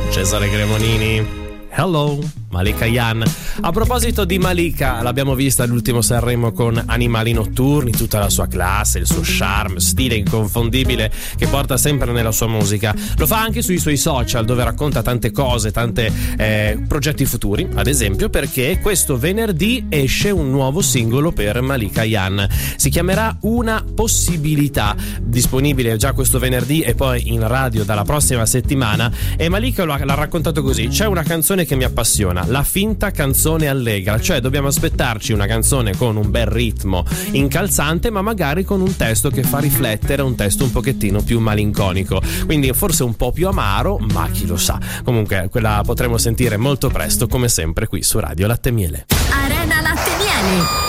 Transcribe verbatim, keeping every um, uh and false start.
Cesare Cremonini. Hello, Malika Yan. A proposito di Malika, l'abbiamo vista all'ultimo Sanremo con Animali Notturni, tutta la sua classe, il suo charme, stile inconfondibile che porta sempre nella sua musica. Lo fa anche sui suoi social, dove racconta tante cose, tante eh, progetti futuri, ad esempio perché questo venerdì esce un nuovo singolo per Malika Yan. Si chiamerà Una Possibilità, disponibile già questo venerdì e poi in radio dalla prossima settimana. E Malika l'ha, l'ha raccontato così: c'è una canzone che mi appassiona, la finta canzone allegra, cioè dobbiamo aspettarci una canzone con un bel ritmo incalzante, ma magari con un testo che fa riflettere, un testo un pochettino più malinconico, quindi forse un po' più amaro, ma chi lo sa. Comunque quella potremo sentire molto presto, come sempre qui su Radio Latte Miele. Arena Latte Miele.